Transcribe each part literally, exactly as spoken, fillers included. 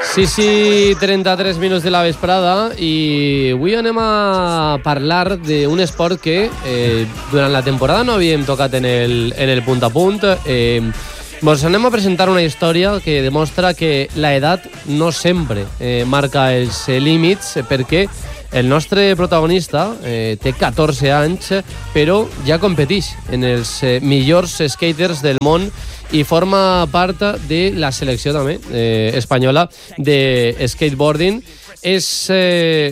sis i trenta-tres minuts de la vesprada i avui anem a parlar d'un esport que eh, durant la temporada no havíem tocat en el, en el punt a punt. Eh, Vos anem a presentar una història que demostra que la edat no sempre eh, marca els límits, perquè el nostre protagonista eh, té catorze anys, però ja competeix en els eh, millors skaters del món i forma part de la selecció també eh, espanyola de skateboarding. És eh,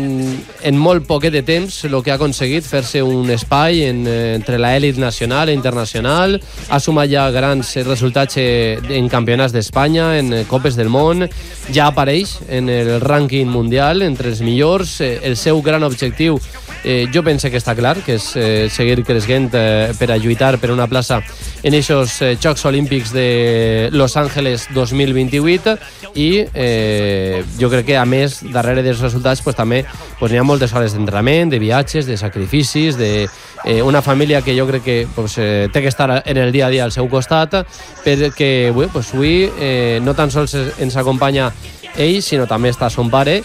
en molt poquet de temps el que ha aconseguit fer-se un espai en, entre l'elit nacional i internacional. Ha sumat ja grans resultats en campionats d'Espanya, en Copes del Món, ja apareix en el rànquing mundial entre els millors. El seu gran objectiu eh, jo penso que està clar, que és eh, seguir creixent eh, per a lluitar per una plaça en aquests eh, Jocs Olímpics de Los Ángeles dos mil vint-i-vuit i eh, jo crec que a més darrere dels resultats pues, també pues, hi ha moltes hores d'entrenament, de viatges, de sacrificis, de eh, una família que jo crec que pues, eh, té que estar en el dia a dia al seu costat, perquè bueno, pues, avui eh, no tan sols ens acompanya ell, sinó també està son pare,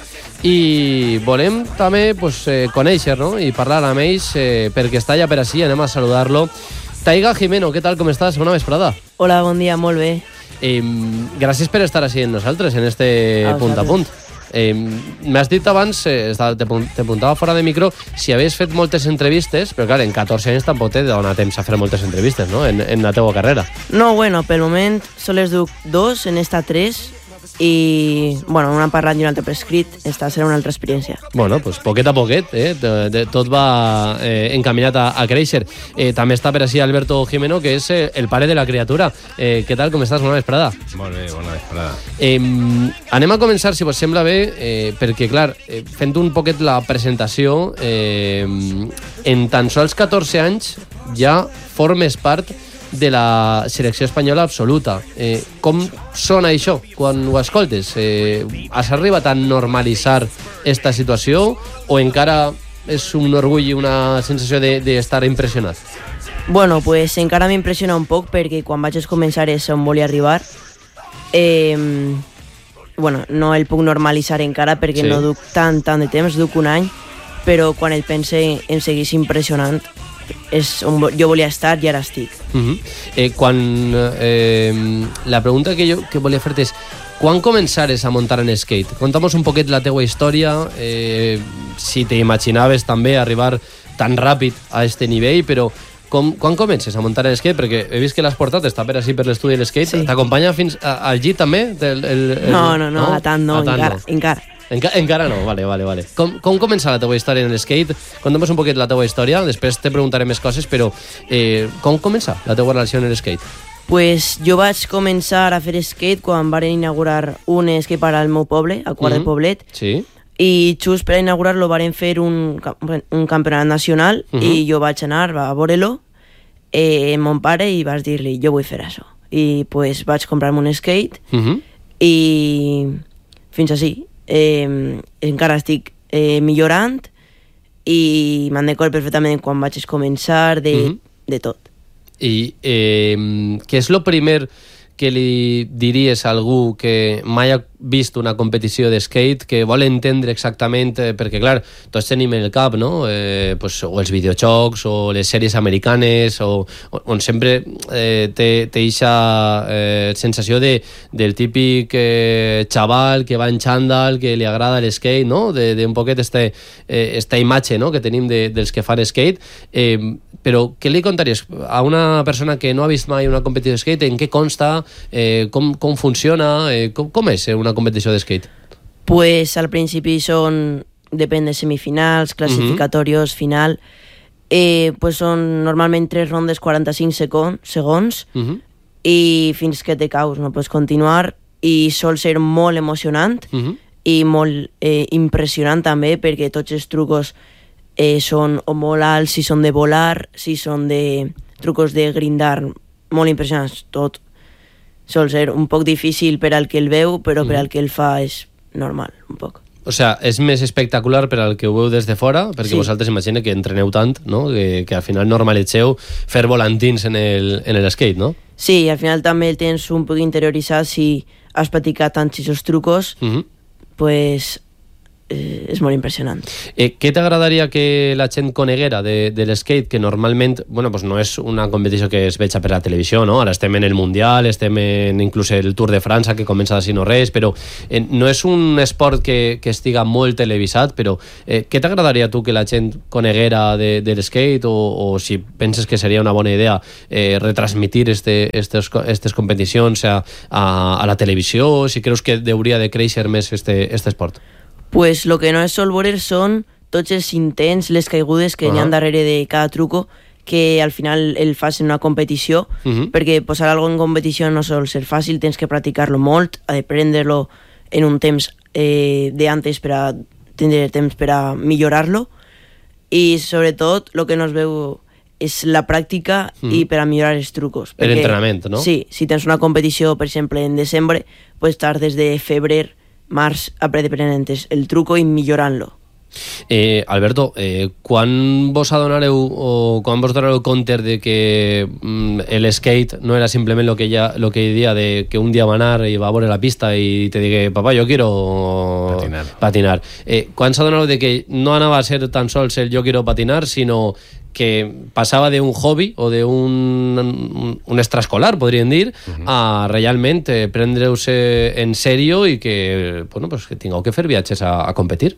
i volem també pues, eh, conèixer, no? I parlar amb ells eh, perquè està allà per així. Anem a saludar-lo. Taiga Jimeno, què tal, com estàs? Bona vesprada. Hola, bon dia, molt bé. Eh, gràcies per estar així amb nosaltres en este a punt a punt. Eh, M'has dit abans, eh, t'apuntava fora de micro, si havies fet moltes entrevistes, però clar, en catorze anys tampoc t'he de donar temps a fer moltes entrevistes, no?, en, en la teva carrera. No, bueno, pel moment sols duc dos, en esta tres, i, bueno, una parlant i una altra per escrit, esta serà una altra experiència. Bueno, pues poquet a poquet, eh? de, de, tot va eh, encaminat a, a créixer. Eh, també està per així Alberto Jimeno, que és eh, el pare de la criatura. Eh, què tal, com estàs? Bona vesprada. Molt bé, bona vesprada. Eh, anem a començar, si vos sembla bé, eh, perquè, clar, eh, fent un poquet la presentació, eh, en tan sols catorze anys ja formes part de la selecció espanyola absoluta. Eh, com sona això quan ho escoltes? Eh, has arribat a normalitzar esta situació o encara és un orgull i una sensació d'estar de, impressionat? Bueno, pues encara m'impressiona un poc perquè quan vaig començar és on volia arribar. Eh, bueno, no el puc normalitzar encara perquè sí. No duc tant, tant de temps, duc un any, però quan el pense em segueix impressionant. És on jo volia estar i ara estic. Uh-huh. eh, quan eh, la pregunta que jo que volia fer-te és quan començares a muntar en skate? Conta'm un poquet la teua història, eh, si t'imaginaves també arribar tan ràpid a este nivell, però com, quan comences a muntar en skate? Perquè he vist que l'has portat, està per així per l'estudi de skate. Sí. T'acompanya fins a, al llit també? El, el, el, no, no, no, no, a tant no, a tant encara, no. encara. Enca encara no, vale, vale, vale. Com, com comença la teva història en l'skate? Conta'm un poquet la teva història, després te preguntaré més coses, però eh, com comença la teva relació en l'skate? Pues jo vaig començar a fer skate quan van inaugurar un skatepark al meu poble, a Quart mm-hmm. de Poblet, sí. I just per inaugurar-lo van fer un, un campionat nacional mm-hmm. i jo vaig anar a veure-lo eh, amb mon pare i vaig dir-li, jo vull fer això. I pues vaig comprar-me un skate mm-hmm. i fins així. Eh, encara estic eh, millorant i me'n recordo perfectament quan vaig començar de, mm-hmm. de tot. I eh, què és el primer que li diries a algú que mai ha vist una competició de skate, que vol entendre exactament, eh, perquè clar, tots tenim en el cap, no? Eh, pues, o els videojocs o les sèries americanes o, on sempre eh, té aquesta eh, sensació de, del típic eh, xaval que va en xandall, que li agrada l'skate, no? De, de un poquet este, eh, esta imatge, no? Que tenim de, dels que fan skate, eh, però què li contaries a una persona que no ha vist mai una competició de skate? En què consta? Eh, com, com funciona? Eh, com, com és una competició de skate? Pues al principi són, depèn de semifinals, classificatorios, uh-huh. final. Eh, pues són normalment tres rondes quaranta-cinc segons uh-huh. i fins que te caus no pots continuar i sol ser molt emocionant uh-huh. i molt eh, impressionant també perquè tots els trucos eh, són o molt alts, si són de volar, si són de trucos de grindar, molt impressionants, tot. Sol ser un poc difícil per al que el veu, però per al que el fa és normal, un poc. O sea, és més espectacular per al que ho veu des de fora, perquè sí. Vosaltres imagina que entreneu tant, no? que, que al final normalitzeu fer volantins en el, en el skate, no? Sí, al final també el tens un poc interioritzat si has practicat tants aquests trucos, uh-huh. pues eh, és molt impressionant. Eh, què t'agradaria que la gent coneguera de, de l'skate, que normalment, bueno, pues no és una competició que es veja per la televisió, no? Ara estem en el Mundial, estem en inclús el Tour de França, que comença d'ací no res, però eh, no és un esport que, que estiga molt televisat, però eh, què t'agradaria tu que la gent coneguera de, de l'skate, o, o si penses que seria una bona idea eh, retransmitir este, estes, estes competicions a, a, a la televisió, si creus que hauria de créixer més este, este esport? Pues lo que no es sol veure són tots els intents, les caigudes que uh-huh. n'hi ha darrere de cada truco, que al final el fas en una competició, uh-huh. perquè posar algo en competició no sol ser fàcil, tens que practicar-lo molt, aprendre-lo en un temps eh, de antes per a tindre temps per a millorar-lo, i sobretot el que no es veu és la pràctica uh-huh. i per a millorar els trucos. El entrenament, no? Sí, si tens una competició, per exemple, en desembre, pues estar des de febrer març aprenent el truco i millorant-lo. Eh, Alberto, eh, quan vos adonareu o quan vos donareu compte de que mm, el skate no era simplement lo que ella lo que diria de que un dia va anar i va a veure la pista i te digue, papá, yo quiero patinar, patinar. Eh, quan s'adonareu de que no anava a ser tan sols el yo quiero patinar, sinó que passava d'un hobby o d'un un, un extraescolar, podríem dir, uh-huh. a realment eh, prendre-ho-se en sèrio i que, bueno, pues, que tingueu que fer viatges a, a competir.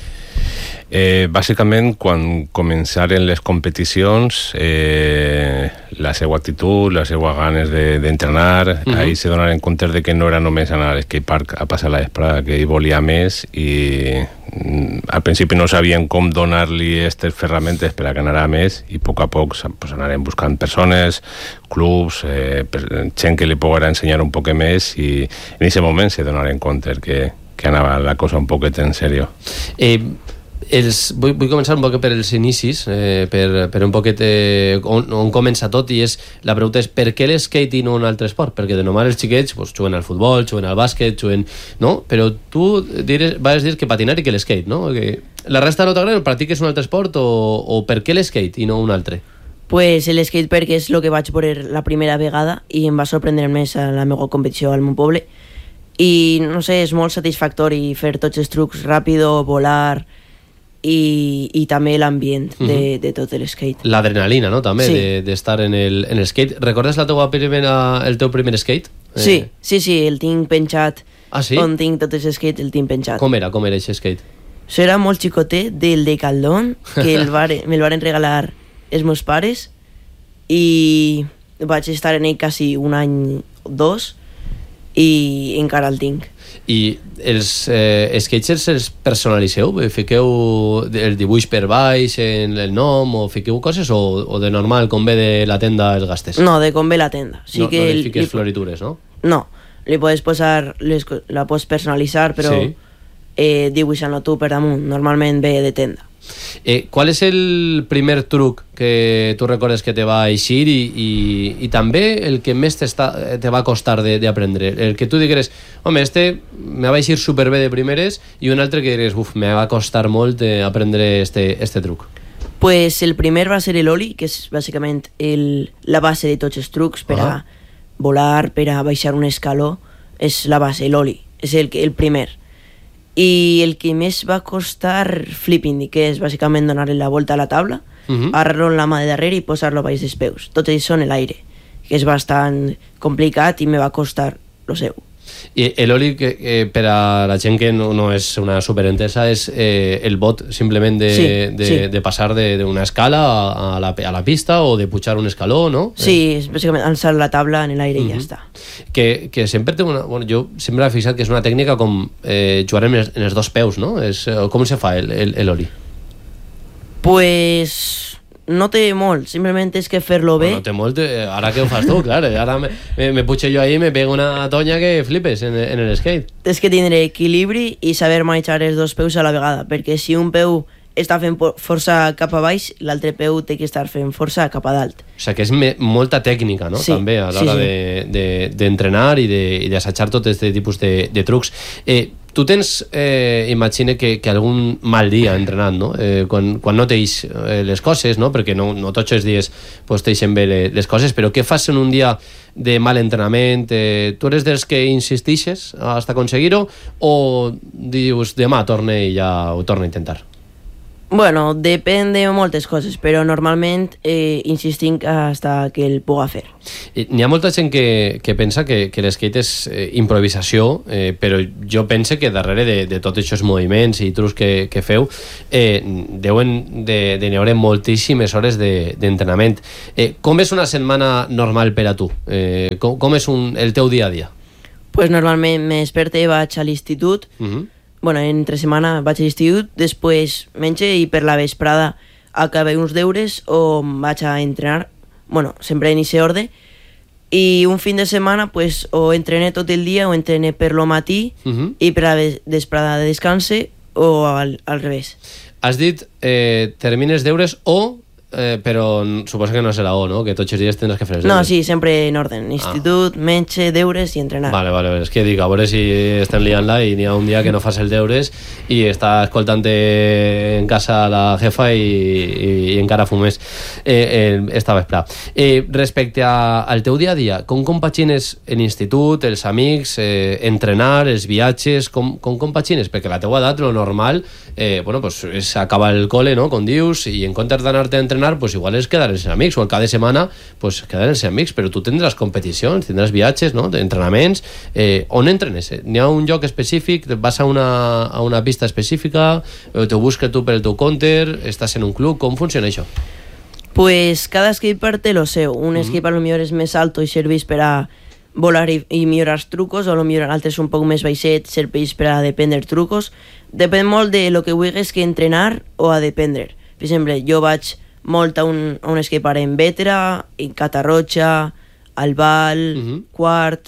Eh, bàsicament, quan començaren les competicions, eh, la seva actitud, les seues ganes d'entrenar, de, uh-huh. ahí se donaren compte de que no era només anar al skatepark a passar la vesprada, que hi volia més, i mm, al principi no sabien com donar-li aquestes ferramentes per a que anara més, i a poc a poc pues, anaren buscant persones, clubs, eh, gent que li poguera ensenyar un poc més, i en aquest moment se donaren compte que, que anava la cosa un poquet en sèrio. Eh... Els, vull, vull començar un poc per els inicis, eh, per, per un poquet eh, on, on comença tot, i és, la pregunta és per què l'skate i no un altre esport? Perquè de normal els xiquets pues, juguen al futbol, juguen al bàsquet, juguen... No? Però tu dires, vas dir que patinar i que l'skate, no? Que la resta no t'agrada, practiques un altre esport, o, o per què l'skate i no un altre? Pues l'skate perquè és el que vaig veure la primera vegada i em va sorprendre més a la meva competició al meu poble, i no sé, és molt satisfactori fer tots els trucs ràpido, volar... I, i també l'ambient de, uh-huh. de tot l'skate. L'adrenalina, no? També, sí. d'estar de, en, el, en el skate. Recordes la teua primera, el teu primer skate? Sí, eh... sí, sí, el tinc penjat. Ah, sí? On tinc tots els skates, el tinc penjat. Com era, com era aquest skate? Això era molt xicotet, del Decathlon, que el vare, me'l van regalar els meus pares, i vaig estar en ell quasi un any o dos, i encara el tinc. I els eh, skaters els personalitzeu? Fiqueu el dibuix per baix, en el nom, o fiqueu coses, o, o de normal, com ve de la tenda, els gastes? No, de com ve la tenda. Sí, no, que no li fiques li, floritures, no? No, li podes posar, les, la pots personalitzar, però sí. eh, dibuixant-lo tu per damunt. Normalment ve de tenda. Eh, ¿Cuál es el primer truc que tú recordes que te va a eixir i, i, i també el que més te, està, te va costar d'aprendre? El que tu digueres, home, este me va eixir superbé de primeres, i un altre que digueres, uf, me va costar molt aprendre este, este truc. Pues el primer va ser l'oli, que és bàsicament el, la base de tots els trucs per uh-huh. a volar, per a baixar un escaló, és la base, l'oli, és el, el primer. I el que més va costar flipping, que és bàsicament donar-li la volta a la taula, uh-huh. agarrar-lo amb la mà de darrere i posar-lo baix dels peus. Tot això en l'aire, que és bastant complicat i me va costar lo seu. I l'oli, que, eh, per a la gent que no, no és una superentesa, és eh, el bot simplement de, sí, de, sí. de passar d'una escala a, a, la, a la pista, o de pujar un escaló, no? Sí, és bàsicament alçar la taula en l'aire uh-huh. i ja està. Que, que sempre té una... Bueno, jo sempre he fixat que és una tècnica com eh, jugar en els, en els dos peus, no? És, com se fa l'oli? Pues... no té molt, simplement és que fer-lo bé. No té molt, ara que ho fas tu, clar, ara me, me, me pujo jo ahí i me pego una tonya que flipes en, en el skate. Tens que tindre equilibri i saber manejar els dos peus a la vegada, perquè si un peu està fent força cap a baix, l'altre peu té que estar fent força cap a dalt. O sigui que és me, molta tècnica, no? Sí, també a l'hora sí, sí. d'entrenar de, de, i d'assajar tot aquest tipus de, de trucs. Eh, tu tens, eh, imagina que, que algun mal dia entrenant, no? Eh, quan, quan no tens eh, les coses, no? Perquè no, no tots els dies pues, teixen bé les, les coses, però què fas en un dia de mal entrenament? Eh, tu eres dels que insistixes hasta aconseguir-ho o dius demà torne i ja ho torno a intentar? Bueno, depèn de moltes coses, però normalment eh, insistim hasta que el puga fer. N'hi ha molta gent que, que pensa que, que l'skate és eh, improvisació, eh, però jo pense que darrere de, de tots aquests moviments i trucs que, que feu eh, deuen de, de n'hi haure moltíssimes hores d'entrenament. De, eh, com és una setmana normal per a tu? Eh, com, com és un, el teu dia a dia? Pues normalment me desperte, vaig a l'institut, uh-huh. Bueno, entre setmana vaig a l'institut, després menge i per la vesprada acabe uns deures o vaig a entrenar, bueno, sempre en ese orde, i un fin de setmana pues, o entrené tot el dia o entrené per lo matí uh-huh. i per la vesprada de descanse o al, al revés. Has dit eh, termines deures o Eh, però suposo que no serà o, no? Que tots els dies tindràs que fer els deures. No, sí, sempre en orden. Institut, ah. menge, deures i entrenar. Vale, vale, és que dic, a veure si estem liant-la i n'hi ha un dia que no fas els deures i està escoltant en casa la jefa i, i, i encara fumes eh, eh, esta vespre. Eh, respecte a, al teu dia a dia, com compagines l'institut, els amics, eh, entrenar, els viatges, com, com compagines? Perquè la teua edat, lo normal, eh, bueno, pues, és acabar el cole, no?, com dius, i en comptes d'anar-te a entrenar, pues igual és quedar els amics, o el cada setmana pues quedar els amics, però tu tindràs competicions, tindràs viatges, no?, d'entrenaments. Eh, on entrenes? N'hi ha un lloc específic? Vas a una, a una pista específica? O te busques tu per el teu compte? Estàs en un club? Com funciona això? Pues cada skatepark té lo seu. Un mm-hmm. skatepark lo millor és més alto i serveix per a volar i, i millorar els trucos, o lo millor altres un poc més baixet, serveix per a dependre trucos. Depèn molt de lo que vulguis que entrenar o a dependre. Per exemple, jo vaig molt a un, a un skatepark en Bétera, en Catarroja, Albal, uh-huh. Quart,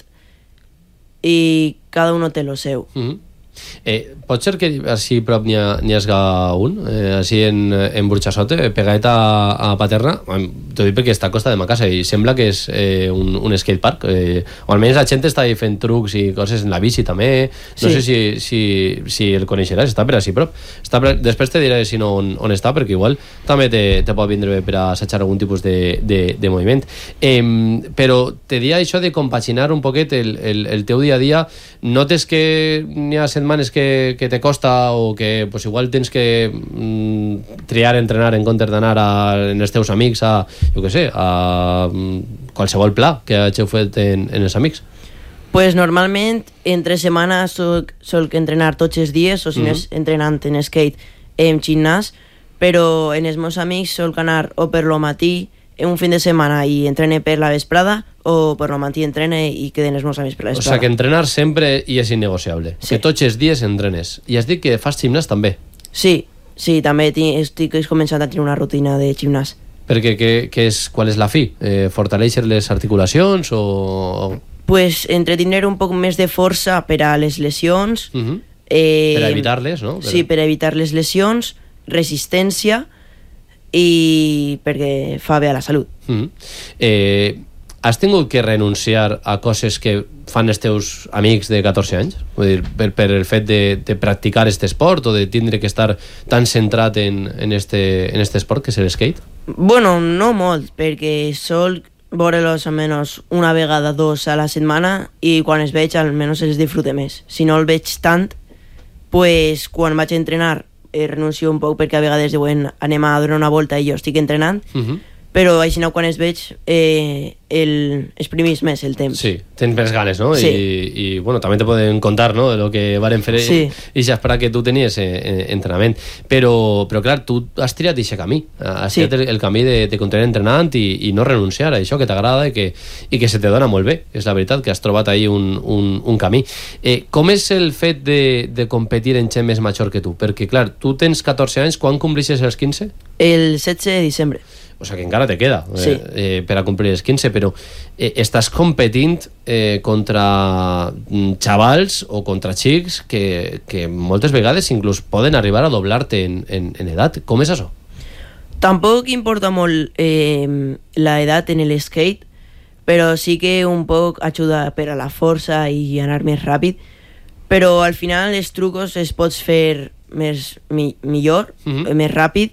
i cada un té lo seu. Uh-huh. Eh, pot ser que així prop n'hi ha, n'hi hagi un, eh, així en, en Burxassote, pegat a, a Paterna? T'ho dic perquè està a costa de ma casa i sembla que és eh, un, un skatepark, eh, o almenys la gent està fent trucs i coses en la bici també. No sí. sé si, si, si el coneixeràs, està per així prop. Està per, després te diré si no on, on està, perquè igual també te, te pot vindre bé per a assajar algun tipus de, de, de moviment. Eh, però te dia això de compaginar un poquet el, el, el teu dia a dia. Notes que n'hi ha setmanes que, que te costa o que pues, igual tens que mm, triar entrenar en comptes d'anar en els teus amics a, jo què sé, a mm, qualsevol pla que hàgiu fet en, en els amics? Pues normalment entre setmana sol, sol que entrenar tots els dies, o si no és mm-hmm. entrenant en skate en gimnàs, però en els meus amics sol anar o per lo matí en un fin de setmana i entrene per la vesprada, o per lo matí entrene i queden els meus amics per la vesprada. O sigui que entrenar sempre i és innegociable. Sí. Que tots els dies entrenes. I has dit que fas gimnàs també. Sí, sí, també estic començant a tenir una rutina de gimnàs. Perquè que, que és, qual és la fi? Eh, fortaleixer les articulacions o...? Pues entretindre un poc més de força per a les lesions. Uh-huh. eh, per a evitar-les, no? Per... Sí, per a evitar les lesions, resistència i perquè fa bé a la salut. Uh-huh. Eh, has tingut que renunciar a coses que fan els teus amics de catorze anys? Vull dir, per, per el fet de, de practicar este esport o de tindre que estar tan centrat en, en, este, en este esport que és el skate? Bueno, no molt, perquè sol veure-los almenys una vegada, dos a la setmana, i quan els veig almenys els disfrute més. Si no el veig tant, pues, quan vaig a entrenar eh, renuncio un poc, perquè a vegades diuen anem a donar una volta i jo estic entrenant, uh-huh. però així no, quan els veig eh, el, exprimís més el temps. Sí, tens més ganes, no? Sí. I, i bueno, també te poden contar, no?, de lo que varen fer sí. i ja esperar que tu tenies eh, entrenament. Però, però clar, tu has triat aquest camí, has sí. triat el, el camí de, de continuar entrenant i, i no renunciar a això que t'agrada i, que, i que se te dona molt bé. És la veritat que has trobat ahí un, un, un camí. Eh, com és el fet de, de competir en gent més major que tu? Perquè, clar, tu tens catorze anys, quan complixes els quinze? El setze de desembre. O sigui que encara te queda sí. eh, eh, per a complir els quinze, però eh, estàs competint eh, contra xavals o contra xics que, que moltes vegades inclús poden arribar a doblar-te en, en, en edat. Com és això? Tampoc importa molt eh, la edat en el skate, però sí que un poc ajuda per a la força i anar més ràpid, però al final els trucos es pots fer més, mi, millor, uh-huh. més ràpid.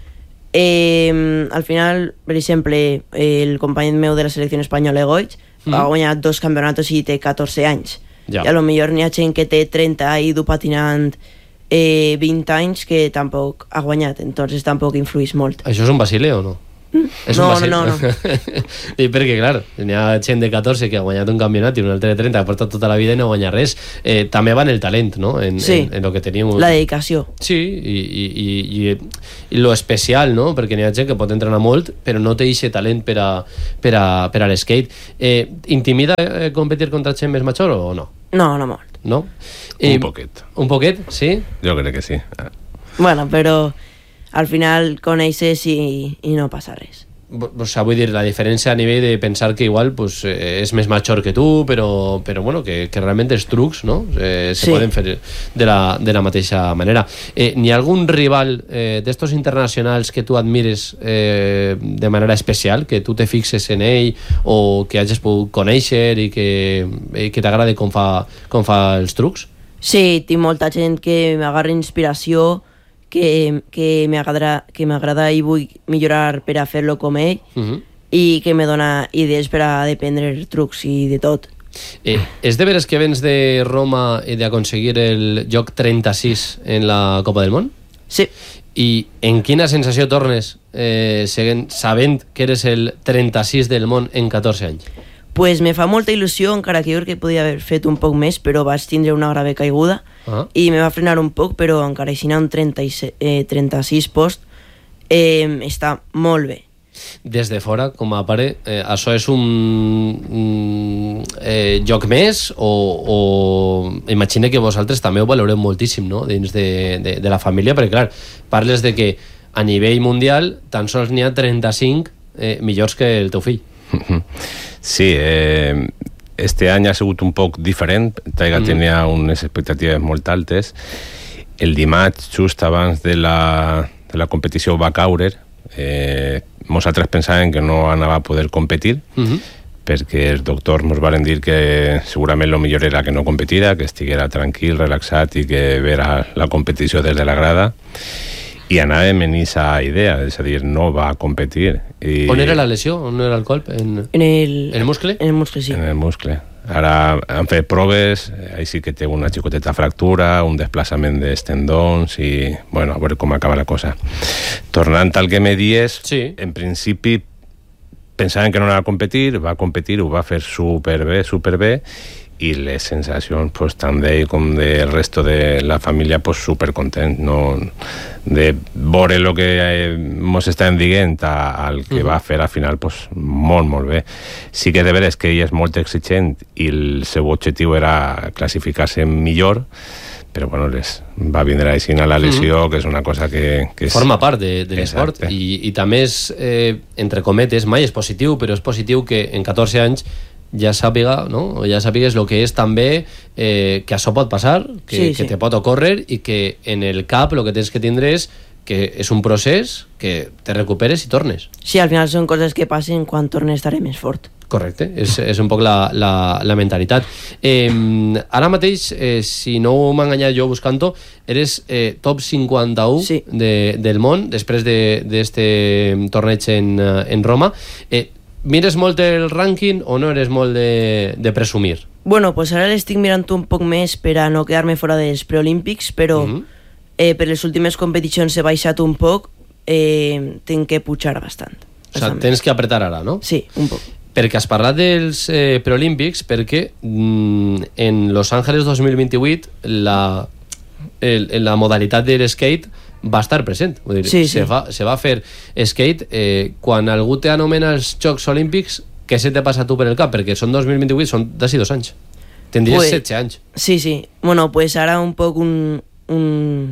Eh, al final, per exemple, el company meu de la selecció espanyola, Goig, uh-huh. ha guanyat dos campionats i té catorze anys. Ja. I a lo millor n'hi ha gent que té trenta i du patinant eh, vint anys que tampoc ha guanyat, entonces tampoc influís molt. Això és un vacile o no? Mm? És no, un vacile. no, no, no. I perquè, clar, n'hi ha gent de catorze que ha guanyat un campionat i un altre de trenta que ha portat tota la vida i no guanya res. Eh, també va en el talent, no? En, sí, en, en lo que tenim. La dedicació. Sí, i, i, i, i, i lo especial, no? Perquè n'hi ha gent que pot entrenar molt, però no té aquest talent per a, per a, per a l'skate. Eh, intimida eh, competir contra gent més major o no? No, no molt. No? Eh, un poquet. Un poquet, sí? Jo crec que sí. Bueno, però al final coneixes i, i no passa res. O sea, vull dir, la diferència a nivell de pensar que igual pues, eh, és més major que tu, però, però bueno, que, que realment els trucs, no? Eh, se sí. poden fer de la, de la mateixa manera. Eh, N'hi ha algun rival eh, d'estos internacionals que tu admires eh, de manera especial, que tu te fixes en ell o que hagis pogut conèixer i que, i que t'agrada com fa, com fa els trucs? Sí, tinc molta gent que m'agarra inspiració, que, que m'agrada que m'agrada i vull millorar per a fer-lo com ell, uh-huh. i que me dona idees per a aprendre trucs i de tot. Eh, és de veres que vens de Roma i d'aconseguir el lloc trenta-sis en la Copa del Món? Sí. I en quina sensació tornes eh, seguint, sabent que eres el trenta-sis del món en catorze anys? Pues me fa molta il·lusió, encara que jo crec que podia haver fet un poc més, però vaig tindre una grave caiguda uh-huh. i me va frenar un poc, però encara així un trenta-sis post eh, està molt bé. Des de fora, com a pare, eh, això és un, un eh, joc més o, o imagina que vosaltres també ho valoreu moltíssim, no? Dins de, de, de la família, perquè clar, parles de que a nivell mundial tan sols n'hi ha trenta-cinc eh, millors que el teu fill. Sí, eh, este any ha sigut un poc diferent. Taiga mm. tenia unes expectatives molt altes. El dimarts, just abans de la, de la competició, va caure. Eh, nosaltres pensàvem que no anava a poder competir, mm-hmm. perquè els doctors ens van dir que segurament el millor era que no competira, que estiguera tranquil, relaxat i que vera la competició des de la grada. I anàvem en aquesta idea, és a dir, no va competir. I... On era la lesió? On era el colp? En, en, el... en el muscle? En el muscle, sí. En el muscle. Ara han fet proves, ahí sí que té una xicoteta fractura, un desplaçament d'estendons i, bueno, a veure com acaba la cosa. Tornant al que me dies, sí. En principi pensaven que no anava a competir, va competir, ho va fer superbé, superbé, i les sensacions pues, tant d'ell com del resto de la família pues, supercontent, no? De veure el que ens estan dient al que uh-huh. va fer al final pues, molt, molt bé. Sí que de veres que ell és molt exigent i el seu objectiu era classificar-se millor, però bueno, les va vindre així a la lesió, uh-huh. que és una cosa que... que és... Forma part de, de l'esport i, i també és, eh, entre cometes, mai és positiu, però és positiu que en catorze anys ja sàpiga, no? Ja sàpigues el que és també eh, que això pot passar, que, sí, que sí. te pot ocórrer i que en el cap el que tens que tindre és que és un procés que te recuperes i tornes. Sí, al final són coses que passen quan tornes estaré més fort. Correcte, és, és un poc la, la, la mentalitat. Eh, ara mateix, eh, si no m'he enganyat jo buscant-ho, eres eh, top cinquanta-u sí. de, del món després d'este de, torneig en, en Roma. Eh, Mires molt el rànquing o no eres molt de, de presumir? Bueno, pues ara l'estic mirant un poc més per a no quedar-me fora dels preolímpics, però uh-huh. eh, per les últimes competicions he baixat un poc, eh, tinc que pujar bastant. O sigui, tens que apretar ara, no? Sí, un poc. Perquè has parlat dels eh, preolímpics, perquè mm, en Los Angeles dos mil vint-i-vuit la, el, la modalitat de l'skate va estar present, vull dir, sí, se, sí. va, se va fer skate eh, quan algú te anomena els Jocs Olímpics, què se te passa a tu per el cap? Perquè són dos mil vint-i-vuit, són d'ací dos anys, tindries pues, setze anys. Sí, sí, bueno, pues ara un poc un, un,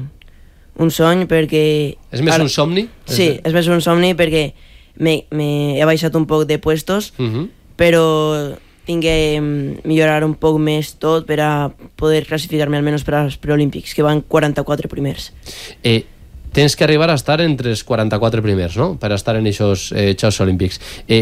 un sony perquè... És més ara, un somni? Sí, és, és més un somni perquè me, me he baixat un poc de puestos, uh-huh. però tinc que millorar un poc més tot per a poder classificar-me almenys per als preolímpics, que van quaranta-quatre primers. Eh, tens que arribar a estar entre els quaranta-quatre primers, no?, per a estar en aquests eh, Jocs Olímpics. Eh,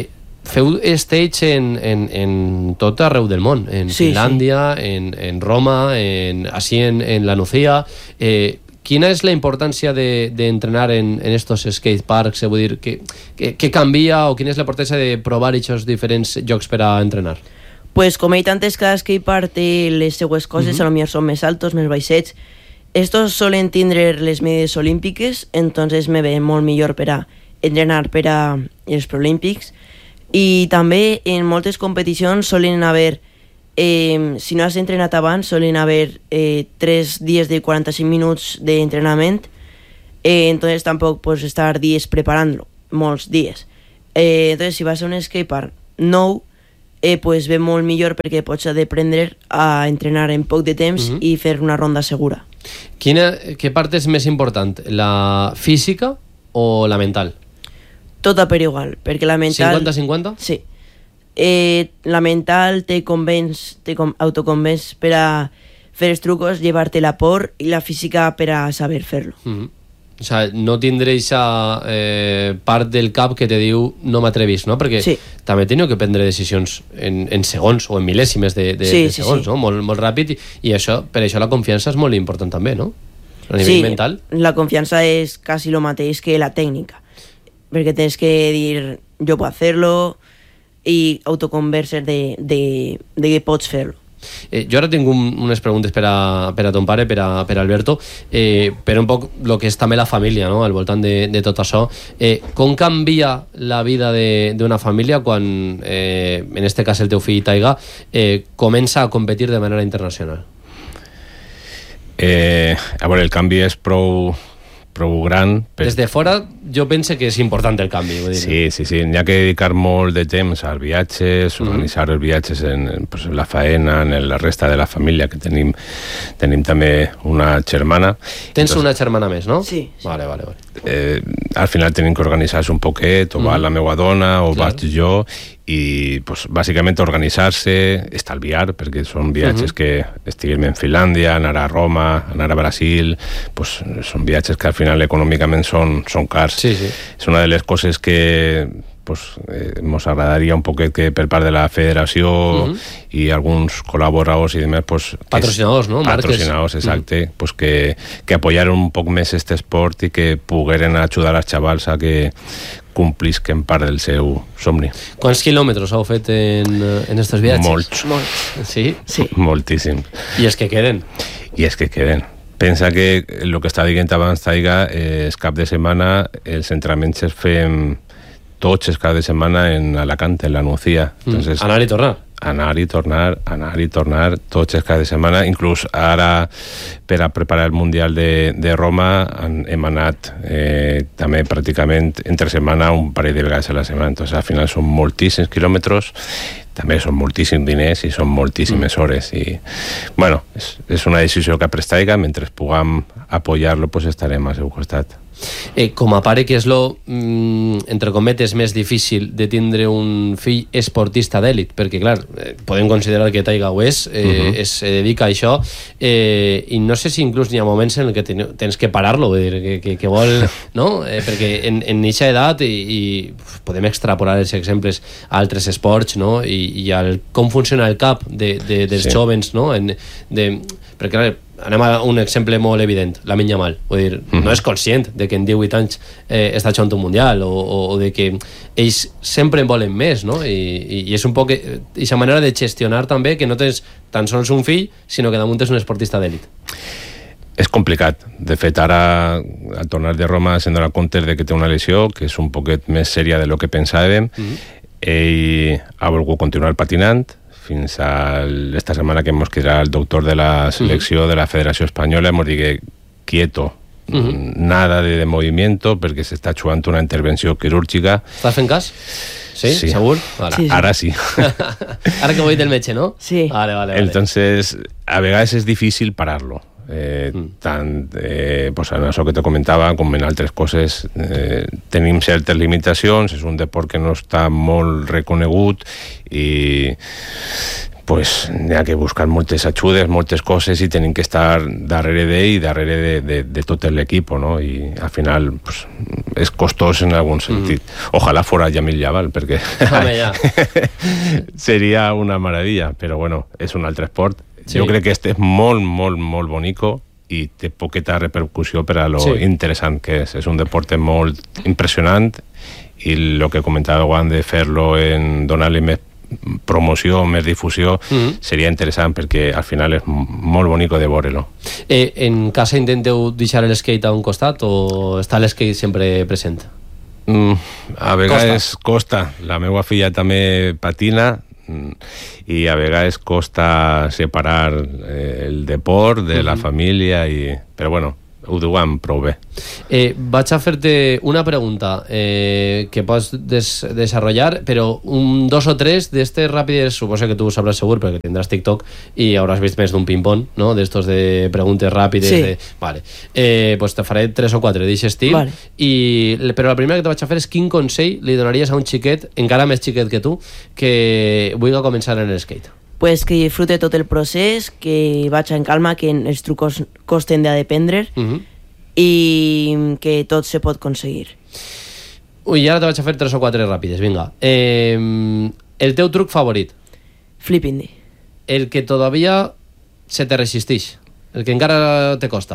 feu stage en, en, en tot arreu del món, en sí, Finlàndia, sí. En, en Roma, en, així en, en la Nucía. Eh, quina és la importància d'entrenar de, en, en estos skateparks? Vull dir, què, què, què canvia o quina és la importància de provar aquests diferents llocs per a entrenar? Pues com he dit antes, cada skatepark té les seues coses, uh-huh. a lo millor són més altos, més baixets. Estos solen tindre les medides olímpiques, entonces me ve molt millor per a entrenar per a els preolímpics. I també en moltes competicions solen haver, eh, si no has entrenat abans, solen haver eh, tres dies de quaranta-cinc minuts d'entrenament, eh, entonces tampoc pots estar dies preparant-lo, molts dies. Eh, entonces si vas a un skatepark nou, eh, pues ve molt millor perquè pots aprendre a entrenar en poc de temps uh-huh. i fer una ronda segura. Quina, què part és més important, la física o la mental? Tota per igual, perquè la mental... cinquanta cinquanta? Sí. Eh, la mental te convenç, te autoconvenç per a fer els trucos, llevar-te-la por, i la física per a saber fer-lo. Mm-hmm. O sea, no tindré aquesta eh, part del cap que te diu no m'atrevis, no? Perquè sí. també teniu que prendre decisions en, en segons o en mil·lèsimes de, de, sí, de segons, sí, sí. no? Molt, molt ràpid, i, i això, per això la confiança és molt important també, no? A nivell sí, mental. La confiança és quasi el mateix que la tècnica, perquè tens que dir jo puc fer-lo i autoconvencer de, de, de que pots fer-lo. Eh, jo ara tinc un, unes preguntes per a, per a ton pare, per a, per a Alberto, eh, per un poc el que és també la família, no? Al voltant de, de tot això. Eh, com canvia la vida d'una família quan, eh, en este cas el teu fill Taiga, eh, comença a competir de manera internacional? Eh, a veure, el canvi és prou... prou gran. Per... Des de fora jo pense que és important el canvi. Vull dir. Sí, sí, sí. Hi ha que dedicar molt de temps als viatges, organitzar mm-hmm. els viatges en, en pues, la faena, en la resta de la família, que tenim, tenim també una germana. Tens Entonces, una germana més, no? Sí. sí. Vale, vale, vale. Eh, al final tenim que organitzar-se un poquet, o mm-hmm. va la meva dona, o Clar. vaig jo, i pues, bàsicament organitzar-se, estalviar, perquè són viatges uh-huh. que estiguem en Finlàndia, anar a Roma, anar a Brasil, pues, són viatges que al final econòmicament són, són cars. Sí, sí. És una de les coses que pues, eh, ens agradaria un poquet que per part de la federació uh-huh. i alguns col·laboradors i demés pues, patrocinadors, no? Patrocinadors, exacte, uh-huh. pues, que, que apoyaren un poc més este esport i que pogueren ajudar als xavals a que complisquen part del seu somni. Quants quilòmetres heu fet en, en estos viatges? Molts. Molts. Sí? Sí. Moltíssims. I els que queden? I els que queden. Pensa que el que està dient abans Taiga és cap de setmana els entrenaments es fem tots els cap de setmana en Alacant, en la Nucía. Entonces, mm. Anar i tornar. Anar i tornar, anar i tornar tots els cada setmana. Inclús ara, per a preparar el Mundial de, de Roma, hem anat eh, també pràcticament entre setmana un parell de vegades a la setmana. Entonces, al final són moltíssims quilòmetres, també són moltíssims diners i són moltíssimes hores. I, bueno, és, és una decisió que ha pres Taiga. Mentre puguem apoyar-lo, pues estarem al seu costat. Eh, com a pare, que és lo, mm, entre cometes, més difícil de tindre un fill esportista d'èlit? Perquè, clar, eh, podem considerar que Taiga ho és, eh, uh-huh. es se dedica a això, eh, i no sé si inclús n'hi ha moments en què ten, tens que parar-lo, vull dir, que, que, que vol, no? Eh, perquè en, en eixa edat, i, i podem extrapolar els exemples a altres esports, no? I, i al, com funciona el cap de, de, dels sí. jovens, no? En, de, perquè, clar, anem a un exemple molt evident, Lamine Yamal. Vull dir, mm-hmm. no és conscient de que en divuit anys eh, està jugant un mundial, o, o, o de que ells sempre en volen més, no? I, i, i és un poc aquesta manera de gestionar també que no tens tan sols un fill, sinó que damunt és un esportista d'èlit. És complicat. De fet, ara, al tornar de Roma, se'n dona compte de que té una lesió que és un poquet més sèria de lo que pensàvem. Mm-hmm. Ell ha volgut continuar patinant, fins a esta setmana que hemos quedado el doctor de la selecció uh-huh. de la Federació Espanyola, hemos dit quieto, uh-huh. nada de, de movimiento, perquè s'està jugant una intervenció quirúrgica. Estàs fent cas? Sí? Sí. Segur? Vale. Sí, sí. Ara sí. Ara que ho ha dit el metge, no? Sí. Vale, vale, vale. Entonces, a vegades és difícil parar-lo. Eh, mm. tant eh, pues en això que te comentava com en altres coses, eh, tenim certes limitacions, és un deport que no està molt reconegut i pues n'hi ha que buscar moltes ajudes, moltes coses i tenim que estar darrere d'ell i darrere de, de, de tot l'equip, no? I al final pues, és costós en algun sentit. Mm. Ojalà fora Yamil Jabal, perquè Home, ja. seria una meravella, però bueno, és un altre esport. Sí. Jo crec que este és molt, molt, molt bonico i té poqueta repercussió per a lo sí. interessant que és. És un deport molt impressionant i el que comentava Juan de fer-lo en donar-li més promoció, més difusió, mm-hmm. seria interessant perquè al final és molt bonico de veure-lo. Eh, en casa intenteu deixar l'skate a un costat o està l'skate sempre present? Mm, a vegades costa. costa. La meva filla també patina i a vegades costa separar eh, el deport de mm-hmm. la família, i... però bueno, ho diuen prou bé. Eh, vaig a fer-te una pregunta eh, que pots des desenvolupar, però un, dos o tres d'estes ràpides, suposo que tu ho sabràs segur perquè tindràs TikTok i hauràs vist més d'un ping-pong, no? D'estos de preguntes ràpides. Sí. De... Vale. Eh, pues te faré tres o quatre d'aquest estil. Vale. I, però la primera que te vaig a fer és quin consell li donaries a un xiquet, encara més xiquet que tu, que vulgui començar en el skate? Pues que disfrute tot el procés, que vaig en calma, que els trucos costen d'aprendre uh-huh. i que tot se pot aconseguir. Ui, ara te vaig a fer tres o quatre ràpides, vinga. Eh, el teu truc favorit? Flip indie. El que todavía se te resisteix, el que encara te costa?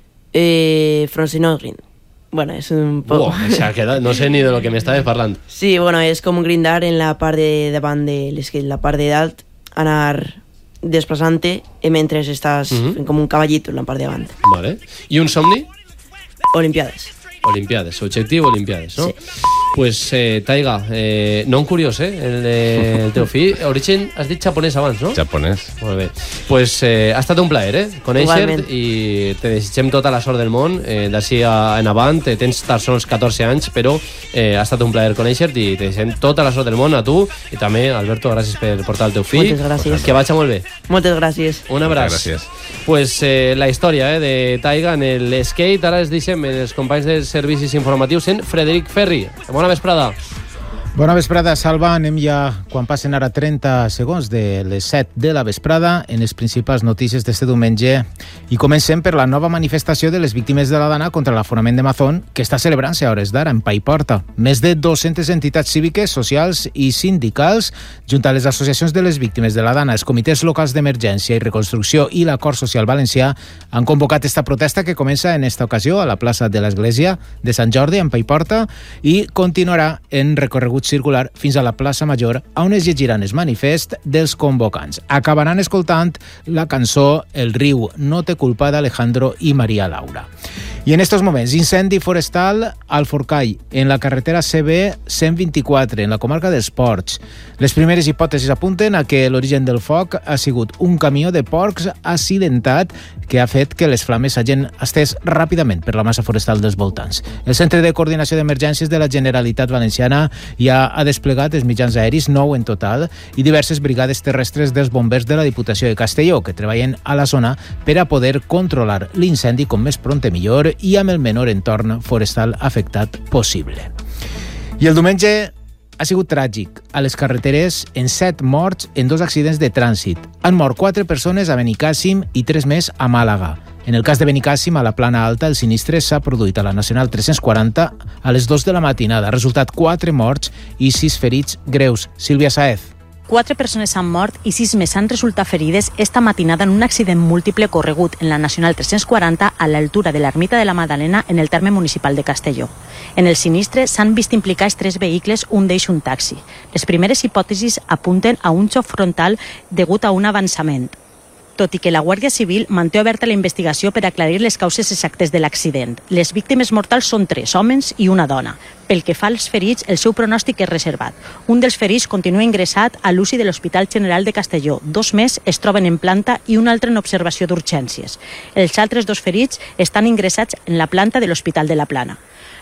Eh, Frontside Grind. Bueno, és un poc... Uah, se ha quedat, no sé ni de lo que m'estaves parlant. Sí, bueno, és com grindar en la part de davant de l'skate, la part de dalt, anar desplaçant-te mentre estàs uh-huh. fent com un cavallit en la part de davant. Vale. I un somni? Olimpiades. Olimpiades, objectiu Olimpiades, no? Sí. Pues, eh, Taiga, eh, no un curiós, eh? El, eh, el teu fill. Origen, has dit japonès abans, no? Japonès. Molt bé. Pues eh, ha estat un plaer, eh? Conèixer i te desitgem tota la sort del món. Eh, D'ací en avant, tens tan sols catorze anys, però eh, ha estat un plaer conèixer-te i te desitgem tota la sort del món a tu i també, Alberto, gràcies per portar el teu fill. Moltes gràcies. Que vagi molt bé. Moltes gràcies. Un abraç. Gràcies. Pues eh, la història eh, de Taiga en el skate. Ara es deixem en els companys dels servicis informatius en Frederic Ferri. Bona vesprada. Bona vesprada, Salva. Anem ja, quan passen ara trenta segons de les set de la vesprada, en les principals notícies d'este diumenge. I comencem per la nova manifestació de les víctimes de la Dana contra l'aforament de Mazón, que està celebrant-se a hores d'ara en Paiporta. Més de dues-centes entitats cíviques, socials i sindicals, junt a les associacions de les víctimes de la Dana, els comitès locals d'emergència i reconstrucció i l'Acord Social Valencià, han convocat esta protesta que comença en esta ocasió a la plaça de l'Església de Sant Jordi, en Paiporta, i continuarà en recorregut circular fins a la plaça Major, on es llegiran el manifest dels convocants. Acabaran escoltant la cançó El riu no té culpa d'Alejandro i Maria Laura. I en estos moments, incendi forestal al Forcall, en la carretera C B cent vint-i-quatre, en la comarca dels Ports. Les primeres hipòtesis apunten a que l'origen del foc ha sigut un camió de porcs accidentat que ha fet que les flames s'hagin estès ràpidament per la massa forestal dels voltants. El Centre de Coordinació d'Emergències de la Generalitat Valenciana ja ha desplegat els mitjans aeris, nou en total, i diverses brigades terrestres dels bombers de la Diputació de Castelló, que treballen a la zona per a poder controlar l'incendi com més pront millor i amb el menor entorn forestal afectat possible. I el diumenge ha sigut tràgic. A les carreteres, en set morts en dos accidents de trànsit. Han mort quatre persones a Benicàssim i tres més a Màlaga. En el cas de Benicàssim, a la Plana Alta, el sinistre s'ha produït a la Nacional tres-cents quaranta a les dues de la matinada. Ha resultat quatre morts i sis ferits greus. Sílvia Saez. Quatre persones han mort i sis més han resultat ferides esta matinada en un accident múltiple corregut en la Nacional tres-cents quaranta a l'altura de l'Ermita de la Madalena en el terme municipal de Castelló. En el sinistre s'han vist implicats tres vehicles, un d'ells un taxi. Les primeres hipòtesis apunten a un xoc frontal degut a un avançament, tot i que la Guàrdia Civil manté oberta la investigació per aclarir les causes exactes de l'accident. Les víctimes mortals són tres homes i una dona. Pel que fa als ferits, el seu pronòstic és reservat. Un dels ferits continua ingressat a l'U C I de l'Hospital General de Castelló. Dos més es troben en planta i un altre en observació d'urgències. Els altres dos ferits estan ingressats en la planta de l'Hospital de la Plana.